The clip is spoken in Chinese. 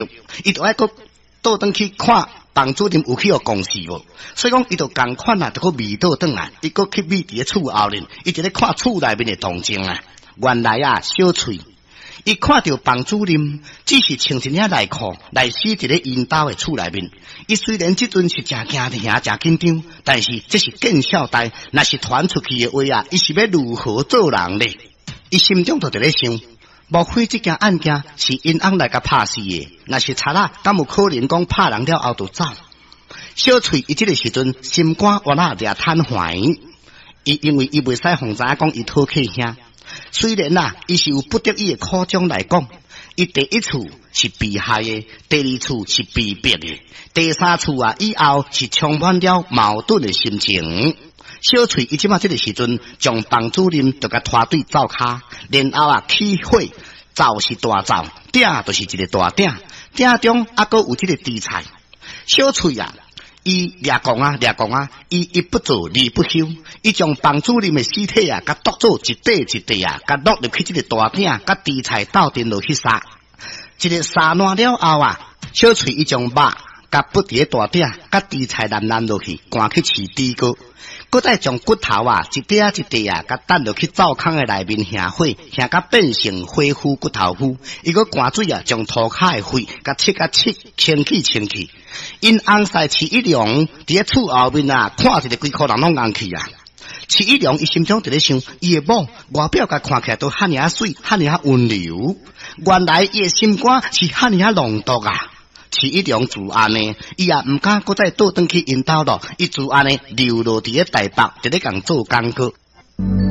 伊就爱搁倒转去看房主任有去互公事无，所以讲伊就共款啊，就搁味倒转来，伊搁去味伫咧厝后面，伊就咧看厝内面的动静啊。原来啊，小翠。伊看到房主任只是穿一领内裤来死伫咧因兜的厝内面。伊虽然即阵是真惊吓、真紧张，但是这是见笑代，若是传出去的话啊，伊是要如何做人呢？伊心中就伫咧想，莫非这件案件是因翁来甲拍死的？若是賊仔，敢有可能讲拍人了后就走？小翠伊即个时阵心肝哇啦掠瘫痪，因为伊袂使互知影讲伊讨客兄。虽然啊，伊是有不得已的苦衷来讲，伊第一次是被害的，第二次是被逼的，第三次啊以后是充满了矛盾的心情。小翠伊即马这个时阵，将房主任就甲拖对灶骹，然后啊起火，灶是大灶，鼎就是一个大鼎，鼎中还佫有这个猪菜。小翠啊。伊掠讲啊，伊一不做二不休，伊将房主任的尸体啊，甲剁做一块一块啊，甲落入去这个大鼎，甲猪菜斗阵落去杀。一个杀烂了后啊，小翠伊将肉甲不伫大鼎，甲猪菜烂落去，赶去饲猪哥，搁再将骨头啊一块一块啊，甲等落去灶坑的内面下火，下甲变成火灰骨头糊。伊搁赶水啊，将涂骹的血甲切，清去。因翁婿饲一良伫咧厝后面啊，看一个规箍人拢硬去啊。饲一良伊心中伫咧想，伊的某外表甲看起来都遐尔水，遐尔温柔，原来伊的心肝是遐尔浓毒啊。饲一良自安呢，伊也毋敢搁再倒转去因兜咯，伊自安呢流落伫咧台北，伫咧共做工课。